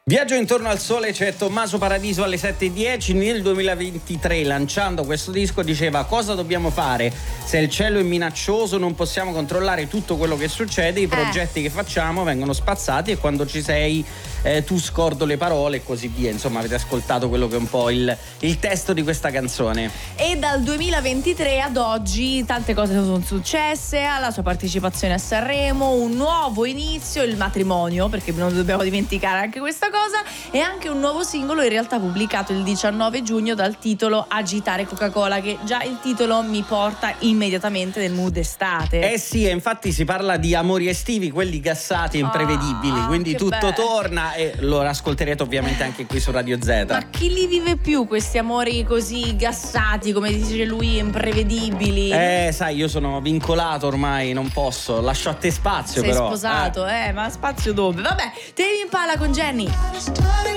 Viaggio intorno al sole, c'è Tommaso Paradiso alle 7:10. Nel 2023, lanciando questo disco, diceva: cosa dobbiamo fare se il cielo è minaccioso, non possiamo controllare tutto quello che succede, i progetti che facciamo vengono spazzati e quando ci sei tu scordo le parole e così via. Insomma, avete ascoltato quello che è un po' il testo di questa canzone. E dal 2023 ad oggi tante cose sono successe, alla sua partecipazione a Sanremo, un nuovo inizio, il matrimonio, perché non dobbiamo dimenticare anche questa cosa, e anche un nuovo singolo in realtà pubblicato il 19 giugno dal titolo Agitare Coca-Cola, che già il titolo mi porta immediatamente nel mood estate. Sì, e infatti si parla di amori estivi, quelli gassati e imprevedibili, quindi tutto bello. Torna e lo ascolterete ovviamente anche qui su Radio Z. Ma chi li vive più questi amori così gassati, come dice lui, imprevedibili? Sai, io sono vincolato ormai, non posso, lascio a te spazio. Sei però sposato, ma spazio dove? Vabbè, Tame Impala con Jenny.